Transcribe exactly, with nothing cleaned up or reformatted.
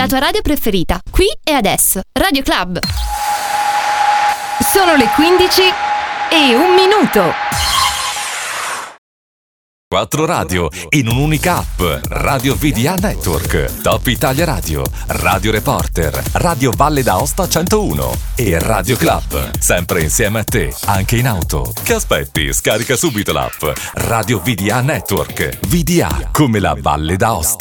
la tua radio preferita, qui e adesso. Radio Club. Sono le quindici e un minuto. Quattro radio in un'unica app. Radio V D A Network, Top Italia Radio, Radio Reporter, Radio Valle d'Aosta centouno e Radio Club. Sempre insieme a te, anche in auto. Che aspetti? Scarica subito l'app Radio V D A Network. V D A come la Valle d'Aosta.